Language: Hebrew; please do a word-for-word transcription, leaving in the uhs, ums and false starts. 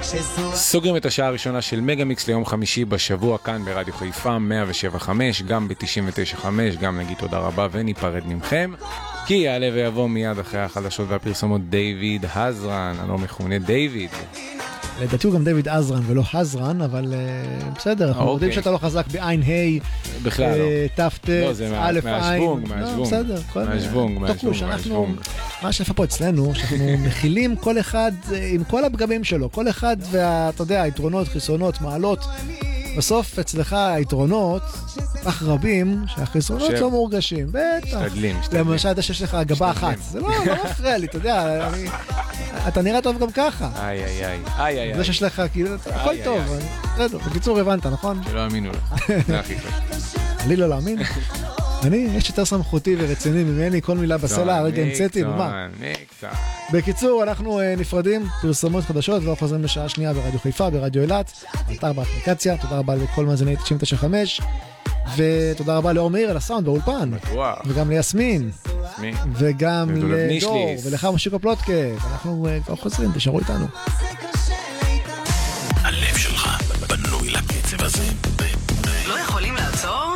סוגרים את השעה הראשונה של מגה מיקס ליום חמישי בשבוע כאן ברדיו חיפה מאה ושבע חמש, גם ב-תשעים ותשע חמש, גם נגיד תודה רבה וניפרד ממכם, כי יעלה ויבוא מיד אחרי החדשות והפרסומות דיוויד הזרן, אני לא מכונה דיוויד. לדעתי הוא גם דיוויד עזרן ולא הזרן, אבל בסדר, אנחנו יודעים שאתה לא חזק בעין היי, בכלל לא. תפת, א' מהשוונג, מהשוונג. בסדר, מהשוונג, מהשוונג. מה שיפה פה אצלנו, שאנחנו מכילים כל אחד עם כל הפגמים שלו, כל אחד ואתה יודע, היתרונות, חיסונות, מעלות. בסוף אצלך היתרונות אך רבים שהחיסונות לא מורגשים. בטח. משתדלים, משתדלים. למשל, אתה שיש לך גבה אחת. זה לא מפריע לי, אתה יודע. אתה נראה טוב גם ככה. איי, איי, איי. איי, איי, זה שיש לך, כאילו, הכל טוב. בקיצור, הבנת, נכון? שלא אמינו לך. זה הכי חשוב. לי לא להאמין. אני, יש יותר סמכותי ורציני ממני, כל מילה בסלע, הרגע המצאתי, ומה? בקיצור, אנחנו נפרדים, פרסומות חדשות, ולא חוזרים לשעה שנייה ברדיו חיפה, ברדיו אילת, באתר באפליקציה, תודה רבה לכל מאזיני תשעים ותשע חמש, ותודה רבה לאור מאיר על הסאונד באולפן, וגם ליסמין, וגם לדור, ולך משיקו פלוטקה, ואנחנו כבר חוזרים, תשארו איתנו. הלב שלך בנוי לקצב הזה. לא יכולים לעצור?